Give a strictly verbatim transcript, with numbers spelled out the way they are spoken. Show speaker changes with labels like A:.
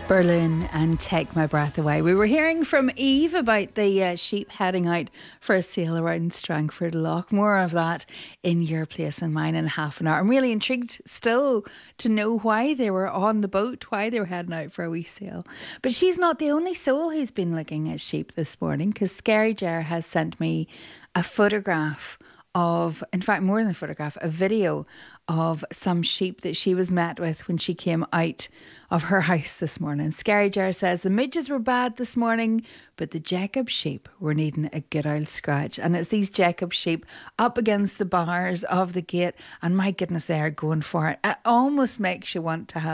A: Berlin and Take My Breath Away. We were hearing from Eve about the uh, sheep heading out for a sail around Strangford Lough. More of that in Your Place and Mine in half an hour. I'm really intrigued still to know why they were on the boat, why they were heading out for a wee sail. But she's not the only soul who's been looking at sheep this morning, because Scary Ger has sent me a photograph of, in fact, more than a photograph, a video of some sheep that she was met with when she came out of her house this morning. Scary Ger says the midges were bad this morning, but the Jacob sheep were needing a good old scratch. And it's these Jacob sheep up against the bars of the gate, and my goodness, they are going for it. It almost makes you want to have